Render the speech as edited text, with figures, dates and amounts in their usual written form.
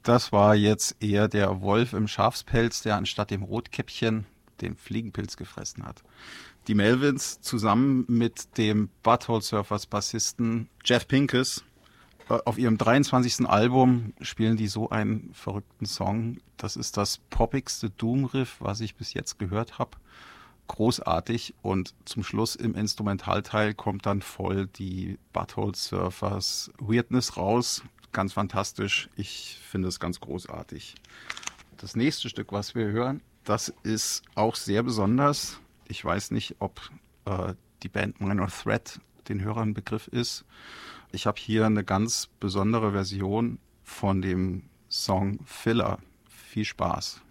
Das war jetzt eher der Wolf im Schafspelz, der anstatt dem Rotkäppchen den Fliegenpilz gefressen hat. Die Melvins zusammen mit dem Butthole Surfers Bassisten Jeff Pincus auf ihrem 23. Album spielen die so einen verrückten Song. Das ist das poppigste Doom-Riff, was ich bis jetzt gehört habe. Großartig, und zum Schluss im Instrumentalteil kommt dann voll die Butthole Surfers Weirdness raus. Ganz fantastisch. Ich finde es ganz großartig. Das nächste Stück, was wir hören, das ist auch sehr besonders. Ich weiß nicht, ob die Band Minor Threat den Hörern ein Begriff ist. Ich habe hier eine ganz besondere Version von dem Song Filler. Viel Spaß.